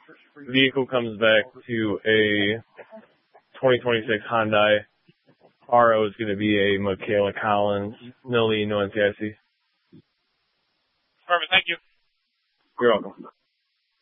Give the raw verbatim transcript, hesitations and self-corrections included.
vehicle comes back to a twenty twenty-six Hyundai, R O is going to be a Michaela Collins, no lead, no N C I C. Perfect, thank you. You're welcome.